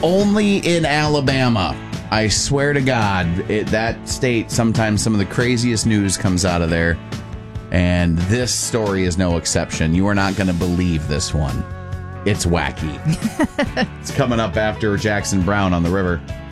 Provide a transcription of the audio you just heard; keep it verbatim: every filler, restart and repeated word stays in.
only in Alabama. I swear to God, it, that state, sometimes some of the craziest news comes out of there. And this story is no exception. You are not going to believe this one. It's wacky. It's coming up after Jackson Brown on the River.